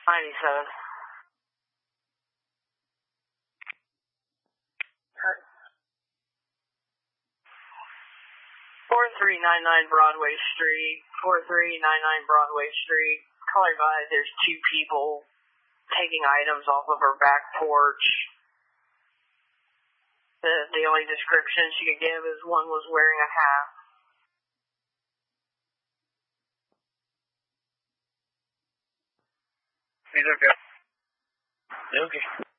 97. 4399 Broadway Street, 4399 Broadway Street. Call advise there's two people taking items off of her back porch. The only description she could give is one was wearing a hat. He's okay. Okay.